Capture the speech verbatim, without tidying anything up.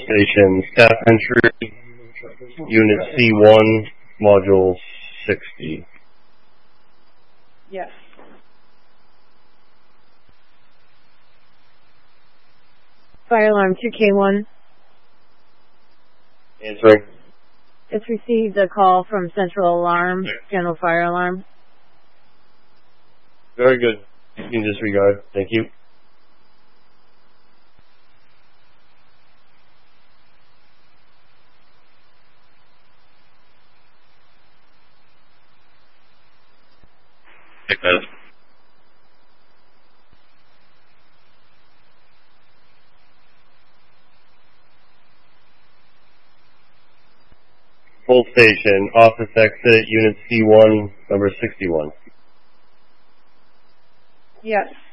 Station, staff entry, Unit C one, Module sixty. Yes. Fire alarm two K one. Answering. It's received a call from Central Alarm, Yeah. General Fire Alarm. Very good. You can disregard. Thank you. Take that. Full station, office exit, Unit C one, number sixty-one. Yes.